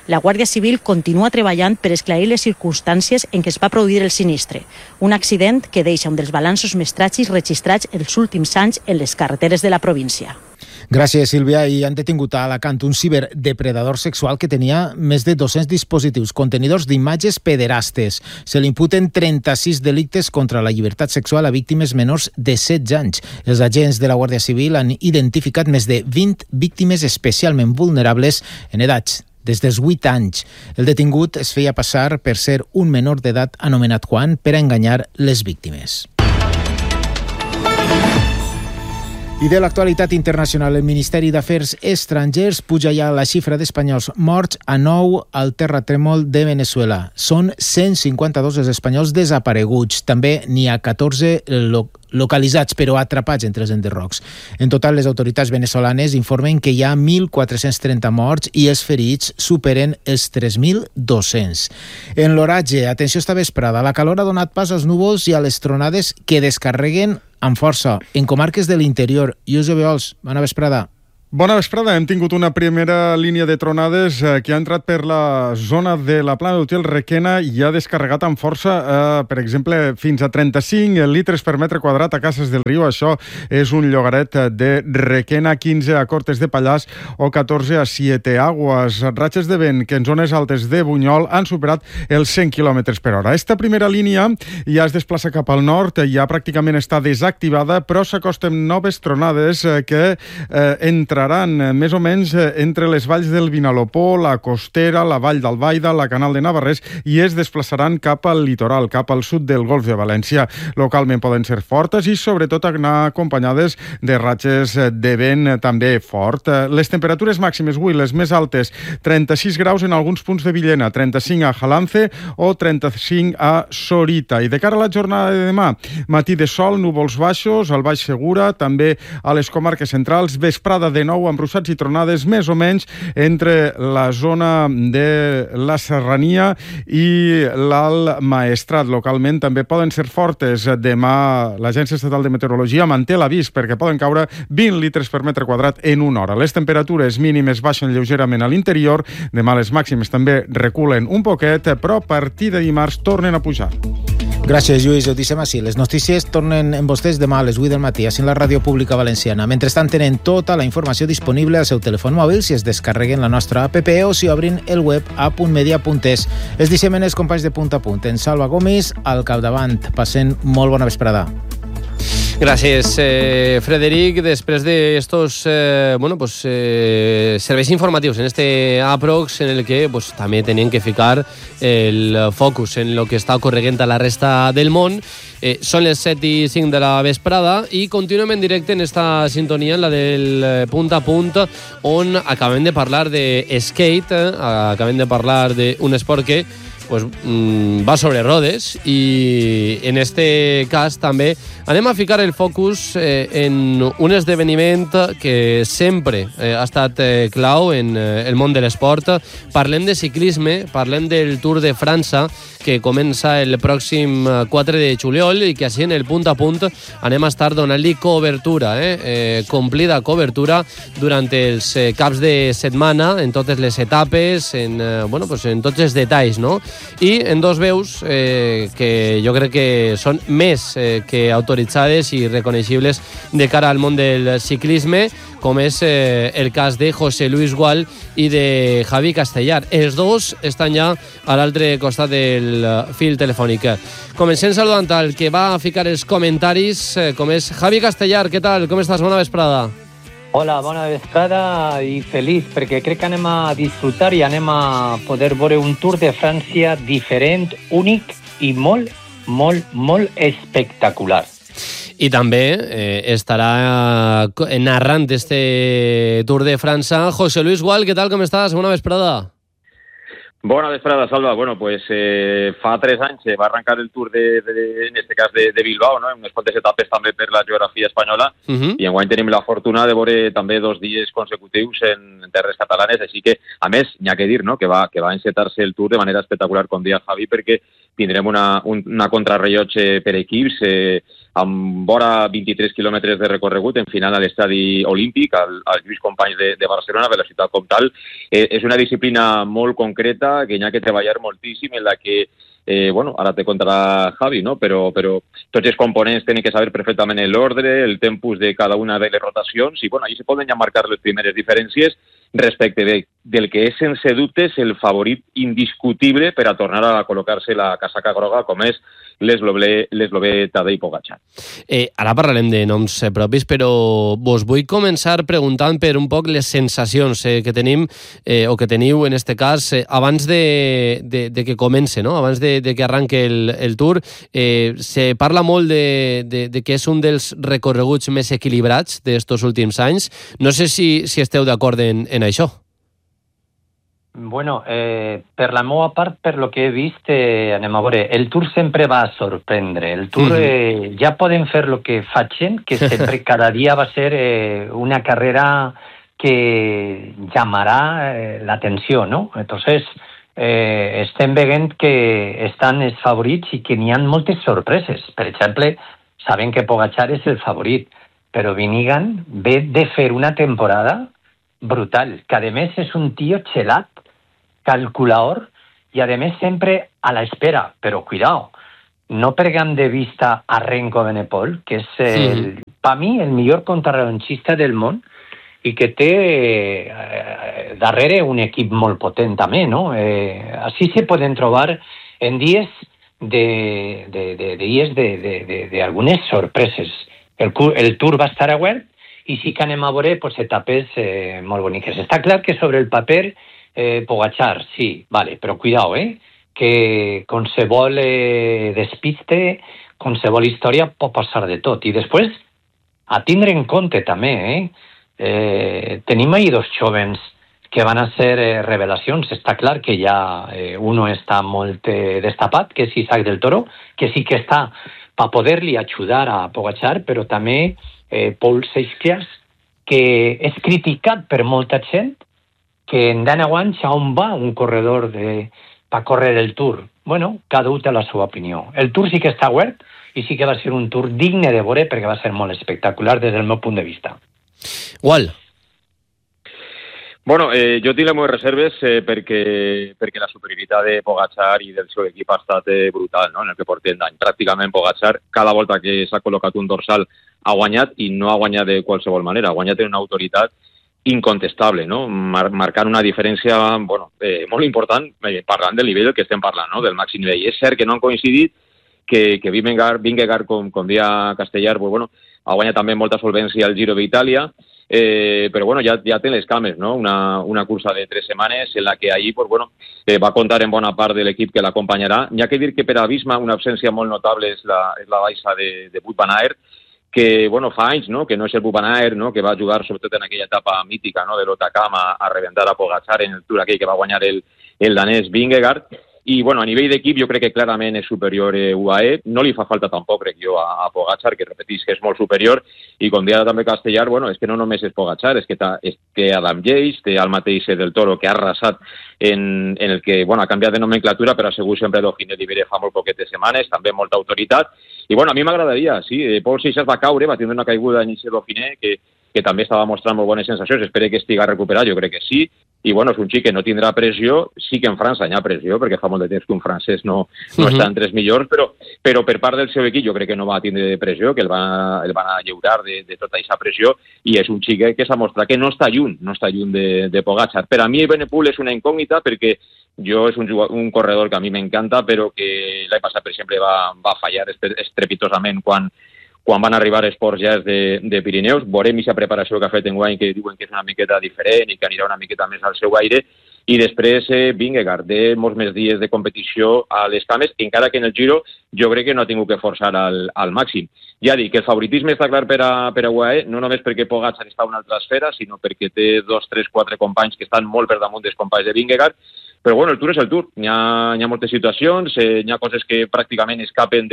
La Guàrdia Civil continua treballant per esclarir les circumstàncies en què es va produir el sinistre, un accident que deixa un dels balanços més tràgics registrats els últims anys en les carreteres de la província. Gràcies, Sílvia. I han detingut a Alacant un ciberdepredador sexual que tenia més de dos-cents dispositius contenidors d'imatges pederastes. Se li imputen trenta-sis delictes contra la llibertat sexual a víctimes menors de setze anys. Els agents de la Guàrdia Civil han identificat més de vint víctimes especialment vulnerables en edats des dels vuit anys. El detingut es feia passar per ser un menor d'edat anomenat Juan per a enganyar les víctimes. I de l'actualitat internacional, el Ministeri d'Afers Estrangers puja ja la xifra d'espanyols morts a nou al terratrèmol de Venezuela. Són cent cinquanta-dos els espanyols desapareguts. També n'hi ha catorze lo localitzats, però atrapats entre els enderrocs. En total, les autoritats venezolanes informen que hi ha mil quatre-cents trenta morts i els ferits superen els tres mil dos-cents. En l'oratge, atenció esta vesprada, la calor ha donat pas als núvols i a les tronades que descarreguen amb força en comarques de l'interior. Lluís Obiols, bona vesprada. Bona vesprada. Hem tingut una primera línia de tronades eh, que ha entrat per la zona de la plana d'Utiel Requena i ha descarregat amb força, eh, per exemple, fins a trenta-cinc litres per metre quadrat a Cases del Riu. Això és un llogaret de Requena, quinze a Cortes de Pallars o catorze a Siete Aguas. Ratxes de vent que en zones altes de Bunyol han superat els cent quilòmetres per hora. Esta primera línia ja es desplaça cap al nord, ja pràcticament està desactivada, però s'acosten noves tronades eh, que eh, entraran més o menys entre les valls del Vinalopó, la Costera, la Vall d'Albaida, la Canal de Navarrés i es desplaçaran cap al litoral, cap al sud del Golf de València. Localment poden ser fortes i sobretot anar acompanyades de ratxes de vent també fort. Les temperatures màximes avui, les més altes, trenta-sis graus en alguns punts de Villena, trenta-cinc a Jalance o trenta-cinc a Sorita. I de cara a la jornada de demà, matí de sol, núvols baixos, al Baix Segura, també a les comarques centrals, vesprada de nou amb ruixats i tronades més o menys entre la zona de la Serrania i l'Alt Maestrat. Localment també poden ser fortes. Demà l'Agència Estatal de Meteorologia manté l'avís perquè poden caure vint litres per metre quadrat en una hora. Les temperatures mínimes baixen lleugerament a l'interior. Demà les màximes també reculen un poquet, però a partir de dimarts tornen a pujar. Gràcies, Lluís. Ho deixem així. Les notícies tornen en vostès demà a les vuit del matí, així en la Ràdio Pública Valenciana. Mentrestant, tenen tota la informació disponible al seu telèfon mòbil si es descarreguen la nostra app o si obrin el web a punt media punt es. Es deixem en els companys de Punt a Punt. En Salva Gomis, al capdavant. Passen molt bona vesprada. Gràcies, eh, Frederic. Després de estos eh, bueno, pues, eh, serveis informatius en este aprox en el que pues, també tenien que ficar el focus en lo que està ocorrent a la resta del món. Eh, són les set i cinc de la vesprada i continuem en directe en esta sintonia, en la del Punt a Punt, on acabem de parlar de skate, eh, acabem de parlar d'un esport que pues, mm, va sobre rodes i en este cas també anem a ficar el focus eh, en un esdeveniment que sempre eh, ha estat eh, clau en eh, el món de l'esport. Parlem de ciclisme, parlem del Tour de França que comença el pròxim quatre de juliol i que així en el Punt a Punt anem a estar donant-li cobertura, eh? Eh, complida cobertura durant els eh, caps de setmana, en totes les etapes, en, eh, bueno, pues en tots els detalls, no? I en dos veus eh, que jo crec que són més eh, que autoritzades i reconeixibles de cara al món del ciclisme, com és eh, el cas de José Luis Gual i de Javi Castellar. Els dos estan ja a l'altre costat del fil telefònic. Comencem saludant al que va a ficar els comentaris, eh, com és Javi Castellar. Què tal? Com estàs? Bona vesprada. Hola, bona vesprada i feliç, perquè crec que anem a disfrutar i anem a poder veure un Tour de França diferent, únic i molt, molt, molt espectacular. I també eh, estarà narrant este Tour de França José Luis Gual. Què tal? Com estàs? Bona vesprada. Bona vesprada, Salva. Bueno, pues eh, fa tres anys eh, va arrencar el Tour de, de, en este cas de, de Bilbao, no? Unes quantes etapes també per la geografia espanyola, uh-huh. I enguany tenim la fortuna de veure també dos dies consecutius en, en terres catalanes, així que, a més, n'hi ha que dir, no?, que va, que va encetar-se el Tour de manera espectacular, com deia Javi, perquè tindrem una, un, una contrarrellotge per equips, eh, amb vora vint-i-tres quilòmetres de recorregut, en final a l'estadi olímpic, al, al Lluís Companys de, de Barcelona, de la ciutat com tal. Eh, és una disciplina molt concreta, que n'hi ha que treballar moltíssim, en la que Eh, bueno, ara te contarà Javi, no? Però, però tots els components tenen que saber perfectament l'ordre, el tempus de cada una de les rotacions, i bueno, ahí se poden ja marcar les primeres diferències respecte de, del que és sense dubtes el favorit indiscutible per a tornar a col·locar-se la casaca groga, com és l'eslovè Tadej Pogačar. Eh, ara parlarem de noms eh, propis, però vos vull començar preguntant per un poc les sensacions eh, que tenim, eh, o que teniu en este cas, eh, abans de, de, de que comence, no? Abans de, de que arranque el, el Tour. Eh, se parla molt de, de, de que és un dels recorreguts més equilibrats d'estos últims anys. No sé si, si esteu d'acord en, en això. Bueno, eh, per la meva part, per lo que he vist, eh, anem a veure, el Tour sempre va sorprendre. El Tour Mhm. eh, ja podem fer lo que facin, que sempre cada dia va ser eh, una carrera que llamarà eh, l'atenció, no? Entonces, eh, estem veient que estan els favorits i que n'hi ha moltes sorpreses. Per exemple, sabem que Pogačar és el favorit, però Vingegaard ve de fer una temporada brutal, que a més és un tio xelat, calculador, i a més sempre a la espera. Però cuidao, no perdem de vista a Renko Benepol, que és, el, Sí. per mi, el millor contrarrellotgista del món, i que té eh, darrere un equip molt potent també, no? Eh, així se poden trobar en dies de, de, de, de dies de, de, de, de algunes sorpreses. El, el Tour va estar obert i sí que anem a veure pues, etapes eh, molt boniques. Està clar que sobre el paper eh, Pogačar, sí, vale, però cuidao, eh? Que qualsevol eh, despiste, qualsevol història pot passar de tot. I després, a tindre en compte també, eh? Eh, tenim ahí dos jovens que van a ser eh, revelacions. Està clar que ja eh, uno està molt eh, destapat, que és Isaac del Toro, que sí que està per poder-li ajudar a Pogačar, però també eh, Paul Seixkias, que és criticat per molta gent, que en dana anys a on va un corredor de, per córrer el Tour. Bueno, cada un té la seva opinió. El Tour sí que està obert i sí que va ser un Tour digne de veure perquè va ser molt espectacular des del meu punt de vista. Gual. Bueno, eh, jo tinc les meves reserves eh, perquè, perquè la superioritat de Pogačar i del seu equip ha estat eh, brutal, no?, en el que portem d'any. Pràcticament Pogačar, cada volta que s'ha col·locat un dorsal, ha guanyat, i no ha guanyat de qualsevol manera, ha guanyat en una autoritat incontestable, no?, Mar marcant una diferència bueno, eh, molt important, eh, parlant del nivell del que estem parlant, no?, del màxim nivell. És cert que no han coincidit, que, que Vingegaard, Vingegaard com, com dia Castellar, pues, bueno, ha guanyat també molta solvència al Giro d'Itàlia, eh, però bueno, ja, ja té les cames, no?, una, una cursa de tres setmanes en la que allí pues, bueno, eh, va comptar en bona part de l'equip que l'acompanyarà. N'hi ha que dir que per a Visma una absència molt notable és la, és la baixa de, de Wout van Aert, que bueno, fa anys, no?, que no és el Wout van Aert, no?, que va jugar sobretot en aquella etapa mítica, no?, de l'Otacam a, a rebentar a Pogačar en el Tour aquell que va guanyar el, el danès Vingegaard. I bueno, a nivell d'equip jo crec que clarament és superior eh, U A E, no li fa falta tampoc, crec jo, a, a Pogačar, que repetís que és molt superior, i com deia també Castellar, bueno, és que no només és Pogačar, és que és que Adam Yates, té el mateix del Toro, que ha arrasat en, en el que, bueno, ha canviat de nomenclatura, però ha sigut sempre Dauphiné d'Iberia fa molt poquetes setmanes, també molta autoritat, i bueno, a mi m'agradaria, sí, eh, Paul Seixas va caure, va tindre una caiguda a inici de Dauphiné, que, que també estava mostrant molt bones sensacions, espero que estiga recuperat, jo crec que sí, i bueno, és un xic que no tindrà pressió, sí que en França hi ha pressió, perquè fa molt de temps que un francès no, no està entre els millors, però, però per part del seu equip jo crec que no va tindre pressió, que el van, el van a lliurar de, de tota aquesta pressió, i és un xic que s'ha mostrat que no està lluny, no està lluny de, de Pogačar. Per a mi Benepul és una incògnita, perquè jo és un, un corredor que a mi m'encanta, però que l'any passat, per exemple, va, va fallar estrepitosament quan quan van arribar esports ja de, de Pirineus. Veurem aquesta preparació que ha fet enguany, que diuen que és una miqueta diferent i que anirà una miqueta més al seu aire. I després eh, Vingegaard, de molts més dies de competició a les cames, encara que en el Giro jo crec que no ha tingut que forçar al, al màxim. Ja dic que el favoritisme està clar per a, per a U A E, no només perquè Pogačar està a una altra esfera, sinó perquè té dos, tres, quatre companys que estan molt per damunt dels companys de Vingegaard. Però bueno, el Tour és el Tour. N'hi ha, hi ha moltes situacions, eh, hi ha coses que pràcticament escapen de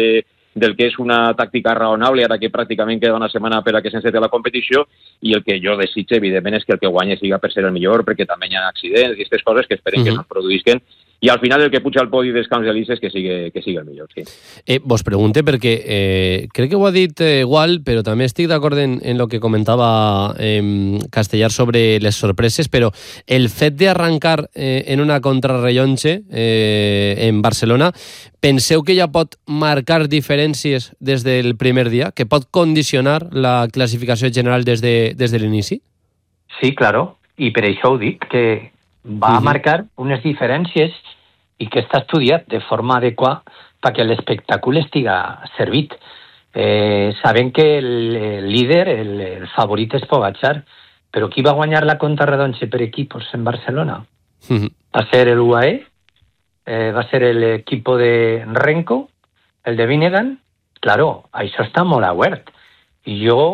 del que és una tàctica raonable ara que pràcticament queda una setmana per a que s'enceti la competició, i el que jo desitge, evidentment, és que el que guanya siga per ser el millor, perquè també hi ha accidents i aquestes coses que esperem uh-huh. que no es produïsquen, i al final el que puja al podi dels camps d'Elice és que sigui, que sigui el millor, sí. Eh, vos pregunte perquè eh, crec que ho ha dit eh, igual, però també estic d'acord en, en lo que comentava eh, Castellar sobre les sorpreses, però el fet d'arrencar eh, en una contrarrellonge eh, en Barcelona, penseu que ja pot marcar diferències des del primer dia, que pot condicionar la classificació general des de, des de l'inici? Sí, claro, i per això ho dic, que va a marcar unes diferències i que està estudiat de forma adequada perquè l'espectacle estiga servit. Eh, sabem que el, el líder, el, el favorit és Pogačar, però qui va guanyar la contrarredonxa per equipos en Barcelona? Uh-huh. Va ser el U A E, eh, va ser l'equip de Renko, el de Vinegan. Claro, això està molt obert. I jo,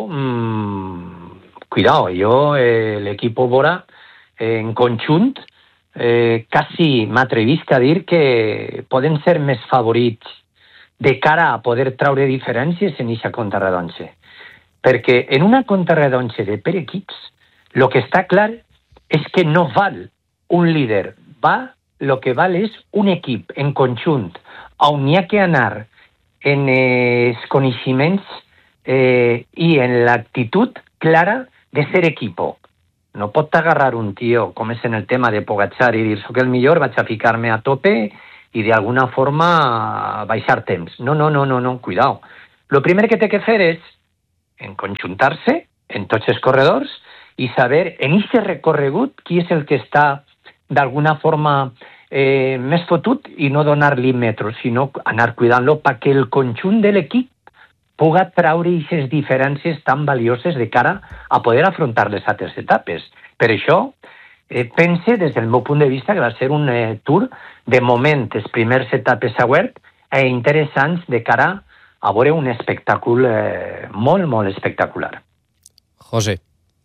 mmm, cuidao, jo eh, l'equip Bora en conjunt, eh, quasi m'atrevisc a dir que poden ser més favorits de cara a poder traure diferències en aquesta contrarredonxa. Perquè en una contrarredonxa de per equips, el que està clar és que no val un líder, va, el que val és un equip en conjunt, on hi ha que anar en els coneixements eh, i en l'actitud clara de ser equipo. No pot agarrar un tio, com és en el tema de Pogačar, i dir, soc el millor, vaig a ficar-me a tope i d'alguna forma baixar temps. No, no, no, no, no, cuidao. Lo primer que té que fer és enconjuntar-se en tots els corredors i saber en aquest recorregut qui és el que està d'alguna forma eh, més fotut i no donar-li metros, sinó anar cuidant-lo perquè el conjunt de l'equip puga traure aquestes diferències tan valioses de cara a poder afrontar les altres etapes. Per això, eh, pense, des del meu punt de vista, que va ser un eh, tour de moment, les primeres etapes següents, eh, interessants de cara a veure un espectacle eh, molt, molt espectacular. José.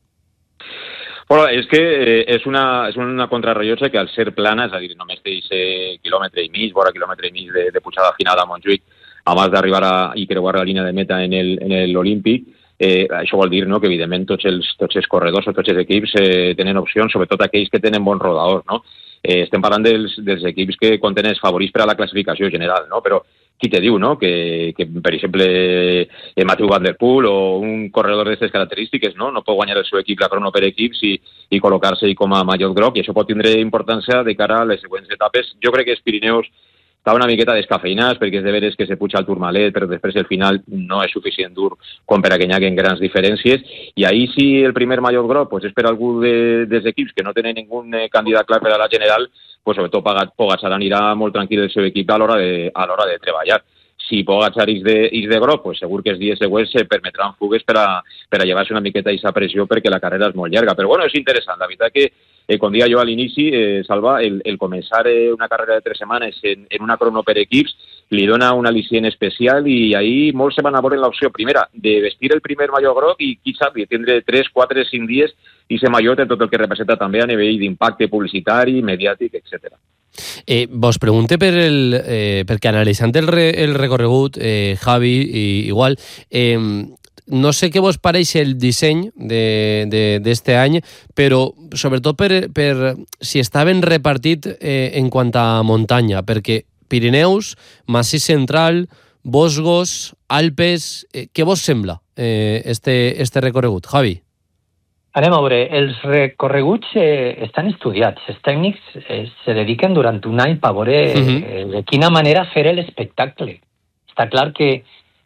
Bueno, és que eh, és una, és una contrarrellotge que al ser plana, és a dir, només té aquest quilòmetre i mig, vora quilòmetre i mig de, de pujada final a Montjuïc, abans d'arribar a, i creuar la línia de meta en el, en l'Olímpic, eh, això vol dir, no?, que evidentment tots els, tots els corredors o tots els equips eh, tenen opcions, sobretot aquells que tenen bons rodadors, no? Eh, estem parlant dels, dels equips que contenen els favorits per a la classificació general, no? Però qui te diu, no?, que, que per exemple, eh, Mathieu Van Der Poel o un corredor d'aquestes característiques, no?, no pot guanyar el seu equip la crono per equips i, i col·locar-se com a mallot groc, i això pot tindre importància de cara a les següents etapes. Jo crec que els Pirineus està una miqueta descafeinats perquè és de veres que se puja al Tourmalet, però després el final no és suficient dur com per a que hi hagi grans diferències. I ahir sí el primer mallot groc pues, és per algú de, dels equips que no tenen ningú eh, candidat clar per a la general, pues, sobretot Pogačar anirà molt tranquil el seu equip a l'hora de, a l'hora de treballar. Si Pogačar és de, és de groc, pues segur que els dies següents se permetran fugues per a, per a llevar-se una miqueta aquesta pressió perquè la carrera és molt llarga. Però bueno, és interessant. La veritat que Eh, com dia jo a l'inici, eh, Salva, el, el començar eh, una carrera de tres setmanes en, en una crono per equips li dona un al·licient especial i ahir molts se van a veure l'opció primera de vestir el primer mallot groc i qui sap, tindre tres, quatre, cinc dies i ser mallot en tot el que representa també a nivell d'impacte publicitari, mediàtic, etcètera. Eh, vos pregunte per el, eh, perquè analitzant el, re, el recorregut, eh, Javi, i, igual, eh, no sé què vos pareix el disseny d'este any, però sobretot per, per si està ben repartit eh, en quant a muntanya, perquè Pirineus, Massís Central, Vosgos, Alpes, eh, què vos sembla eh, este, este recorregut? Javi? Anem a veure, els recorreguts eh, estan estudiats, els tècnics eh, se dediquen durant un any per veure uh-huh. eh, de quina manera fer l'espectacle. Està clar que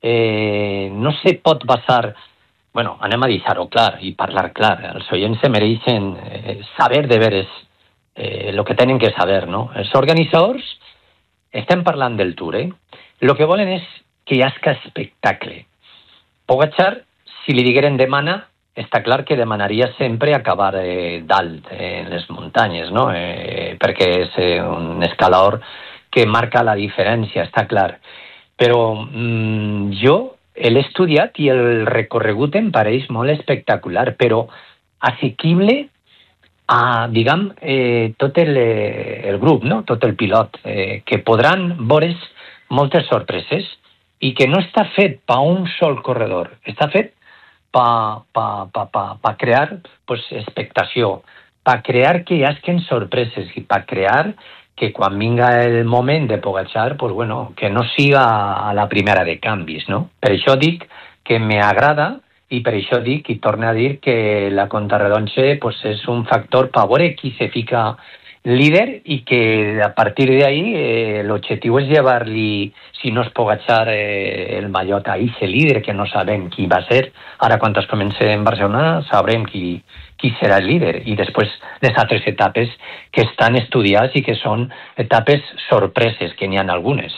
Eh, no se pot basar, bueno, anem a deixar-ho clar i parlar clar, els oients se mereixen eh, saber de veres eh, el que tenen que saber, no? Els organitzadors estem parlant del Tour, eh? El que volen és que hi hagi espectacle. Pogačar, si li digueren demana, està clar que demanaria sempre acabar eh, dalt eh, en les muntanyes, no? Eh, perquè és eh, un escalador que marca la diferència, està clar. Però mmm, jo l'he estudiat i el recorregut em pareix molt espectacular, però assequible a, diguem, eh, tot el, el grup, no? Tot el pilot, eh, que podran veure's moltes sorpreses. i que no està fet per un sol corredor, està fet per pa, pa, pa, pa crear pues, expectació, per crear que hi hagin sorpreses i per crear que quan vinga el moment de Pogačar, pues, bueno, que no siga a la primera de canvis, no? Per això dic que m'agrada i per això dic i torno a dir que la contrarredonche pues, és un factor per veure qui se fica líder y que a partir de ahí eh, el objetivo es llevar-li, si no es Pogačar, eh, el mallot a ese líder que no sabem qui va ser. Ara, quan es comenci en Barcelona, sabrem qui, qui serà el líder. I després les altres etapes que estan estudiades i que són etapes sorpreses, que n'hi ha algunes.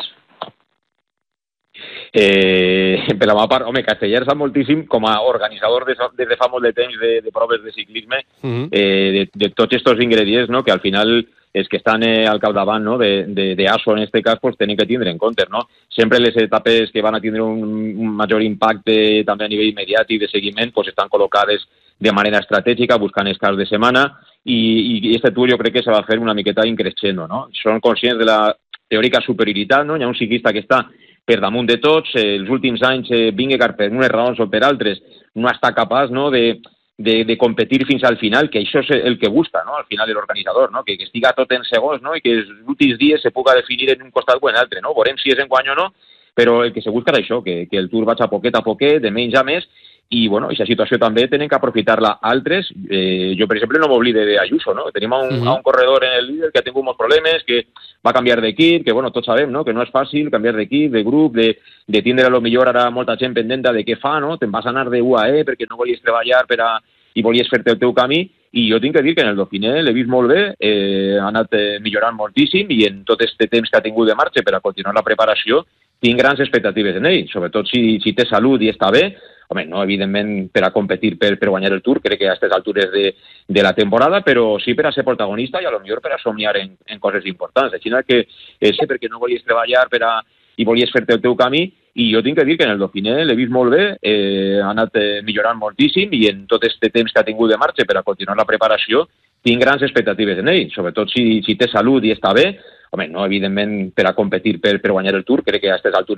Eh, per la meva part, home, Casteller sap moltíssim com a organitzador des de, de fa molt de temps de, de proves de ciclisme, uh-huh. eh, de, de tots aquests ingredients, no?, que al final els que estan eh, al capdavant, no?, de, de, de ASO en este cas, pues tenen que tindre en compte, no? Sempre les etapes que van a tindre un, un major impacte també a nivell mediàtic de seguiment, pues estan col·locades de manera estratègica, buscant els caps de setmana, i, i este tour jo crec que se va fer una miqueta increixendo, no? Són conscients de la teòrica superioritat, no? Hi ha un ciclista que està per damunt de tots, eh, els últims anys eh, Vingegaard per unes raons o per altres no està capaç, no, de, de, de competir fins al final, que això és el que busca, no?, al final l'organitzador, no?, que, que estiga tot en segons, no?, i que els últims dies se puga definir en un costat o en altre, no? Veurem si és en guany o no, però el que se busca és això, que, que el Tour vaig a poquet a poquet, de menys a més, i, bueno, aquesta situació també tenen que aprofitar-la altres. Eh, jo, per exemple, no m'oblide d'Ayuso, no? Tenim a un, uh-huh. a un corredor en el líder que ha tingut molts problemes, que va canviar d'equip, que, bueno, tots sabem, no?, que no és fàcil canviar d'equip, de grup, de, de tindre a lo millor ara molta gent pendent de què fa, no? Te'n vas anar de U A E perquè no volies treballar per a, i volies fer-te el teu camí, i jo tinc que dir que en el Dauphiné l'he vist molt bé, eh, ha anat eh, millorant moltíssim, i en tot este temps que ha tingut de marxa per a continuar la preparació, tinc grans expectatives en ell, sobretot si, si té salut i està bé. Home, no, evidentment, per a competir per, per guanyar el Tour, crec que a aquestes altures de, de la temporada, però sí per a ser protagonista i a lo millor per a somiar en, en coses importants. Així que eh, sé perquè no volies treballar per a, i volies fer-te el teu camí, i jo tinc que dir que en el Dauphiné l'he vist molt bé, eh, ha anat eh, millorant moltíssim, i en tot aquest temps que ha tingut de marxa per a continuar la preparació, tinc grans expectatives en ell, sobretot si, si té salut i està bé. Home, no, evidentment, per a competir per, per guanyar el Tour, crec que a aquestes altures